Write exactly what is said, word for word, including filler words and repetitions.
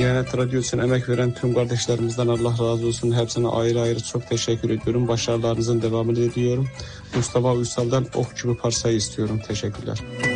Diyanet Radyo için emek veren tüm kardeşlerimizden Allah razı olsun. Hepsine ayrı ayrı çok teşekkür ediyorum. Başarılarınızın devamını diliyorum. Mustafa Uysal'dan Ok gibi parsayı istiyorum. Teşekkürler.